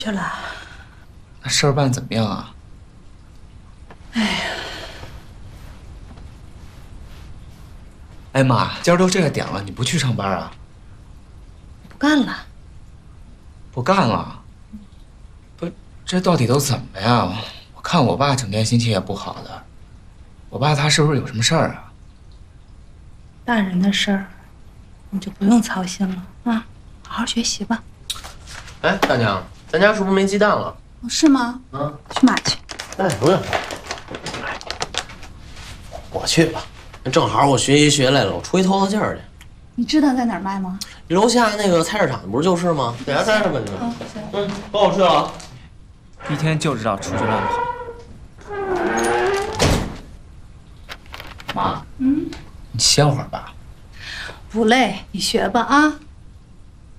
去了。 那事儿办怎么样啊？ 哎呀， 哎妈，今儿都这个点了，你不去上班啊？ 不干了。 不干了？不，这到底都怎么呀？我看我爸整天心情也不好的。我爸他是不是有什么事儿啊？ 大人的事儿，你就不用操心了啊，好好学习吧。 哎，大娘，咱家是不是没鸡蛋了？ 哦，是吗？ 啊， 去买去。 哎，不用，我去吧。正好我学习学来了，我出去透透气儿去。 你知道在哪儿卖吗？ 楼下那个菜市场不是就是吗？在家待着吧你们。 行。 帮我去了啊。 一天就知道出去乱跑。妈，你歇会儿吧。 不累，你学吧啊。